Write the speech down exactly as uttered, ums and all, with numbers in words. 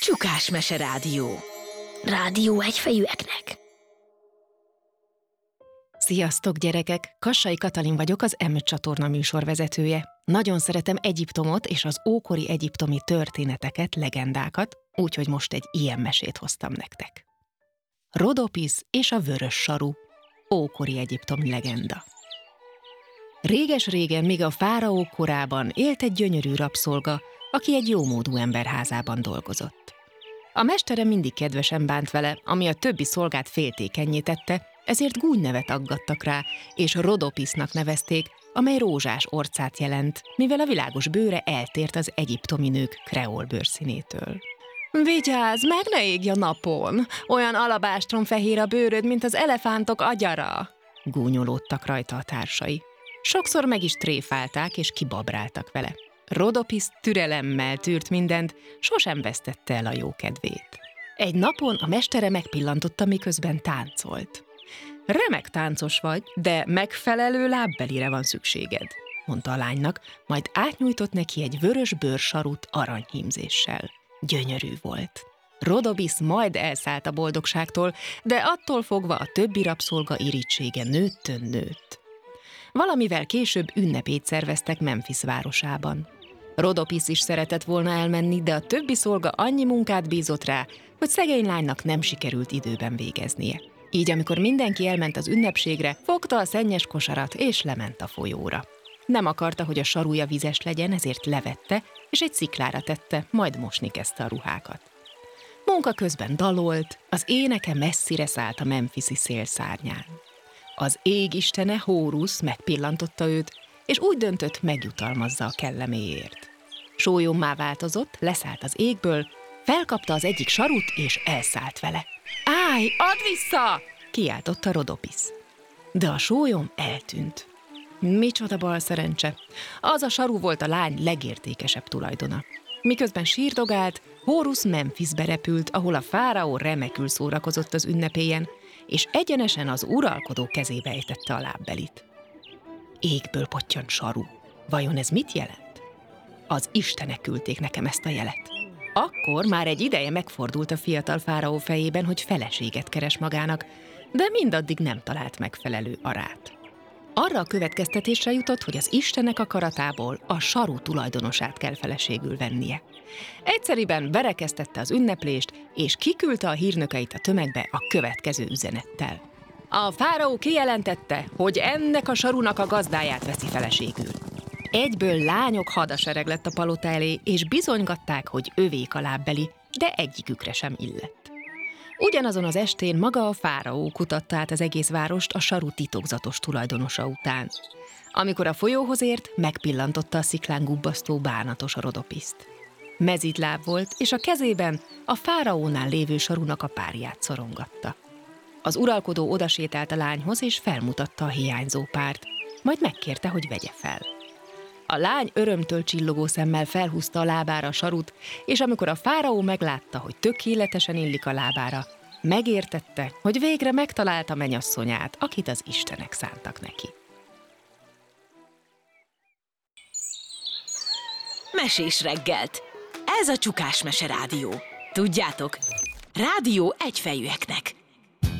Csukás Mese Rádió. Rádió egyfejűeknek. Sziasztok, gyerekek! Kassai Katalin vagyok, az M csatorna műsorvezetője. Nagyon szeretem Egyiptomot és az ókori egyiptomi történeteket, legendákat, úgyhogy most egy ilyen mesét hoztam nektek. Rodopisz és a vörös saru. Ókori egyiptomi legenda. Réges-régen, még a fáraók korában élt egy gyönyörű rabszolga, aki egy jómódú ember házában dolgozott. A mestere mindig kedvesen bánt vele, ami a többi szolgát féltékennyé tette, ezért gúnynevet aggattak rá, és Rodopisznak nevezték, amely rózsás orcát jelent, mivel a világos bőre eltért az egyiptomi nők kreol bőrszínétől. Vigyázz, meg ne égj a napon! Olyan alabástron fehér a bőröd, mint az elefántok agyara! Gúnyolódtak rajta a társai. Sokszor meg is tréfálták és kibabráltak vele. Rodopisz türelemmel tűrt mindent, sosem vesztette el a jó kedvét. Egy napon a mestere megpillantotta, miközben táncolt. Remek táncos vagy, de megfelelő lábbelire van szükséged, mondta a lánynak, majd átnyújtott neki egy vörös bőrsarut aranyhímzéssel. Gyönyörű volt. Rodopisz majd elszállt a boldogságtól, de attól fogva a többi rabszolga irítsége nőttön nőtt. Valamivel később ünnepét szerveztek Memphis városában. Rodopisz is szeretett volna elmenni, de a többi szolga annyi munkát bízott rá, hogy szegény lánynak nem sikerült időben végeznie. Így amikor mindenki elment az ünnepségre, fogta a szennyes kosarat és lement a folyóra. Nem akarta, hogy a sarúja vizes legyen, ezért levette, és egy sziklára tette, majd mosni kezdte a ruhákat. Munka közben dalolt, az éneke messzire szállt a memphisi szélszárnyán. Az ég istene, Hórusz megpillantotta őt, és úgy döntött, megjutalmazza a kelleméért. Sólyommá változott, leszállt az égből, felkapta az egyik sarut, és elszállt vele. Állj, add vissza! Kiáltotta Rodopisz. De a sólyom eltűnt. Micsoda balszerencse! Az a saru volt a lány legértékesebb tulajdona. Miközben sírdogált, Hórusz Memphisbe repült, ahol a fáraó remekül szórakozott az ünnepélyen, és egyenesen az uralkodó kezébe ejtette a lábbelit. Égből pottyant saru. Vajon ez mit jelent? Az istenek küldték nekem ezt a jelet. Akkor már egy ideje megfordult a fiatal fáraó fejében, hogy feleséget keres magának, de mindaddig nem talált megfelelő arát. Arra a következtetésre jutott, hogy az istenek akaratából a saru tulajdonosát kell feleségül vennie. Egyszeriben berekeztette az ünneplést, és kiküldte a hírnökeit a tömegbe a következő üzenettel. A fáraó kijelentette, hogy ennek a sarunak a gazdáját veszi feleségül. Egyből lányok hadasereg lett a palota elé, és bizonygatták, hogy övék a lábbeli, de egyikükre sem illett. Ugyanazon az estén maga a fáraó kutatta át az egész várost a saru titokzatos tulajdonosa után. Amikor a folyóhoz ért, megpillantotta a sziklán gubbasztó bánatos Rodopiszt. Mezitláb volt, és a kezében a fáraónál lévő sarunak a párját szorongatta. Az uralkodó odasétált a lányhoz, és felmutatta a hiányzó párt, majd megkérte, hogy vegye fel. A lány örömtől csillogó szemmel felhúzta a lábára a sarut, és amikor a fáraó meglátta, hogy tökéletesen illik a lábára, megértette, hogy végre megtalálta menyasszonyát, akit az istenek szántak neki. Mesés reggelt. Ez a Csukás Mese Rádió. Tudjátok, rádió egyfejűeknek.